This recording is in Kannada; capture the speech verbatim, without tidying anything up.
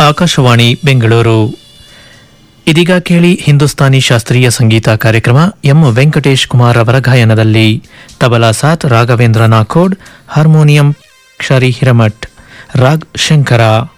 ಆಕಾಶವಾಣಿ ಬೆಂಗಳೂರು. ಇದೀಗ ಕೇಳಿ ಹಿಂದೂಸ್ತಾನಿ ಶಾಸ್ತ್ರೀಯ ಸಂಗೀತ ಕಾರ್ಯಕ್ರಮ. ಎಂ ವೆಂಕಟೇಶ್ ಕುಮಾರ್ ಅವರ ಗಾಯನದಲ್ಲಿ ತಬಲಾ ಸಾತ್ ರಾಘವೇಂದ್ರ ನಾಕೋಡ್, ಹಾರ್ಮೋನಿಯಂ ಕ್ಷರಿ ಹಿರಮಠ್, ರಾಗ್ ಶಂಕರ.